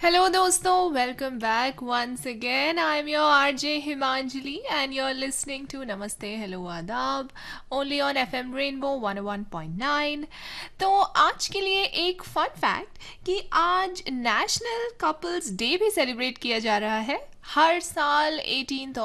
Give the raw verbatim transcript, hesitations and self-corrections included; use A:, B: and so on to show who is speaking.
A: Hello दोस्तों, welcome back once again. I'm your R J Himanjali and you're listening to Namaste Hello Adab only on F M Rainbow one oh one point nine. तो आज के लिए एक fun fact कि आज national couples day भी celebrate किया जा रहा है हर साल एटीन्थ